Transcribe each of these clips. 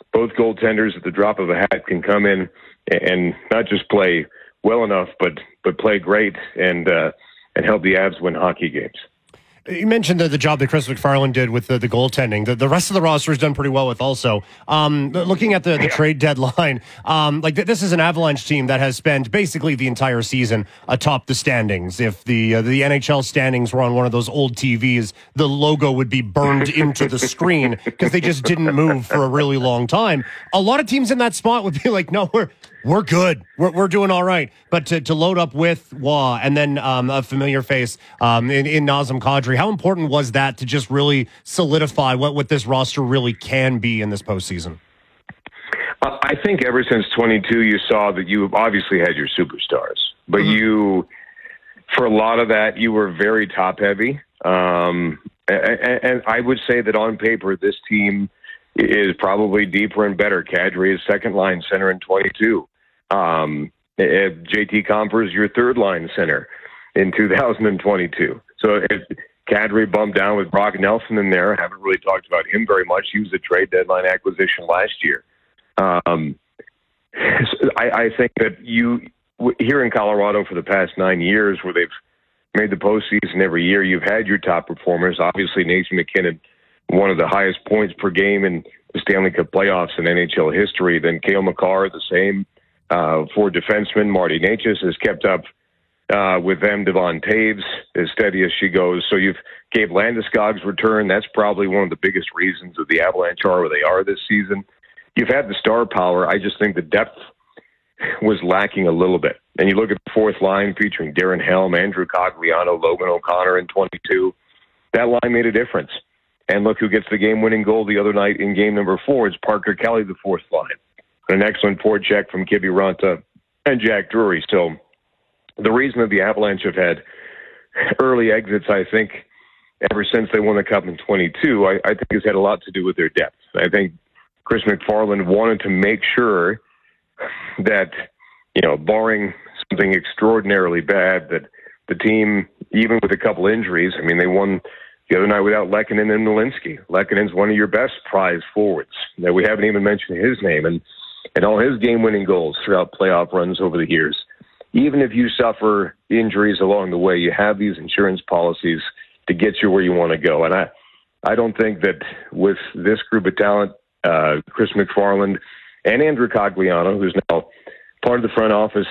both goaltenders at the drop of a hat can come in and not just play well enough, but play great and help the Avs win hockey games. You mentioned the job that Chris McFarland did with the goaltending. The rest of the roster has done pretty well with also. Looking at the trade deadline, this is an Avalanche team that has spent basically the entire season atop the standings. If the NHL standings were on one of those old TVs, the logo would be burned into the screen because they just didn't move for a really long time. A lot of teams in that spot would be like, no, we're good. We're doing all right. But to load up with Waugh and then a familiar face in Nazem Kadri, how important was that to just really solidify what this roster really can be in this postseason? I think ever since 22, you saw that you obviously had your superstars, but you, for a lot of that, you were very top heavy. And I would say that on paper, this team is probably deeper and better. Kadri is second line center in 22. JT Compher is your third line center in 2022. So Kadri bumped down with Brock Nelson in there. Haven't really talked about him very much. He was a trade deadline acquisition last year. I think that you here in Colorado for the past 9 years, where they've made the postseason every year, you've had your top performers. Obviously, Nathan MacKinnon, one of the highest points per game in the Stanley Cup playoffs in NHL history. Then Cale Makar, the same. For defensemen, Marty Necas has kept up with them. Devon Taves, as steady as she goes. So you've Gabe Landeskog's return. That's probably one of the biggest reasons that the Avalanche are where they are this season. You've had the star power. I just think the depth was lacking a little bit. And you look at the fourth line featuring Darren Helm, Andrew Cogliano, Logan O'Connor in 22. That line made a difference. And look who gets the game-winning goal the other night in game number 4. It's Parker Kelly, the fourth line. An excellent forward check from Kiviranta and Jack Drury. So the reason that the Avalanche have had early exits, I think, ever since they won the Cup in 22, I think has had a lot to do with their depth. I think Chris McFarland wanted to make sure that, barring something extraordinarily bad, that the team, even with a couple injuries, they won the other night without Lehkonen and Malinsky. Lehkonen's one of your best prize forwards. Now, we haven't even mentioned his name. And all his game-winning goals throughout playoff runs over the years. Even if you suffer injuries along the way, you have these insurance policies to get you where you want to go. And I don't think that with this group of talent, Chris McFarland and Andrew Cogliano, who's now part of the front office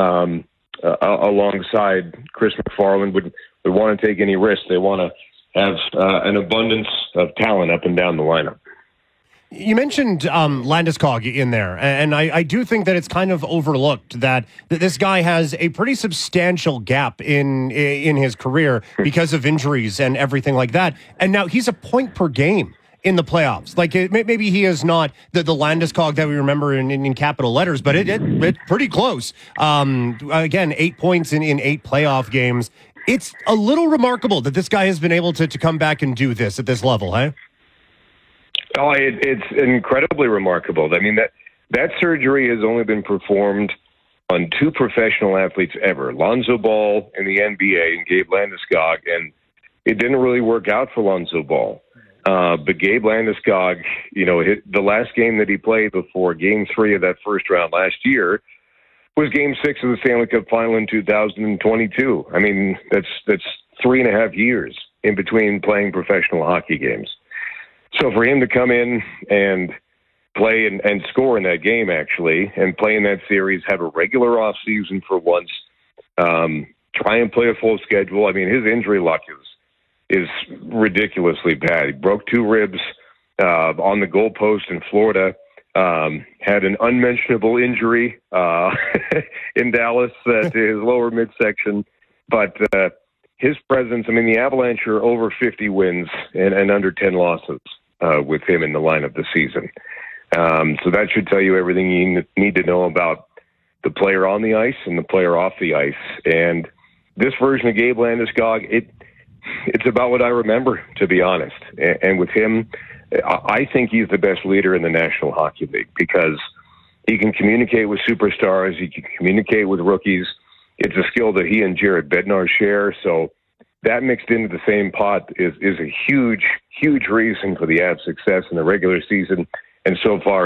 alongside Chris McFarland, would want to take any risk. They want to have an abundance of talent up and down the lineup. You mentioned Landeskog in there, and I do think that it's kind of overlooked that this guy has a pretty substantial gap in his career because of injuries and everything like that. And now he's a point per game in the playoffs. Like maybe he is not the Landeskog that we remember in capital letters, but it's pretty close. Again, 8 points in 8 playoff games. It's a little remarkable that this guy has been able to come back and do this at this level, huh? Oh, it's incredibly remarkable. That surgery has only been performed on 2 professional athletes ever, Lonzo Ball in the NBA and Gabe Landeskog, and it didn't really work out for Lonzo Ball. But Gabe Landeskog, the last game that he played before Game 3 of that first round last year was Game 6 of the Stanley Cup Final in 2022. That's 3.5 years in between playing professional hockey games. So for him to come in and play and score in that game, actually, and play in that series, have a regular off season for once, try and play a full schedule. His injury luck is ridiculously bad. He broke 2 ribs on the goalpost in Florida, had an unmentionable injury in Dallas to his lower midsection, but his presence, the Avalanche are over 50 wins and under 10 losses with him in the lineup this season. So that should tell you everything you need to know about the player on the ice and the player off the ice. And this version of Gabe Landeskog, it's about what I remember, to be honest. And with him, I think he's the best leader in the National Hockey League because he can communicate with superstars. He can communicate with rookies. It's a skill that he and Jared Bednar share. So that mixed into the same pot is a huge, huge reason for the Avs' success in the regular season. And so far,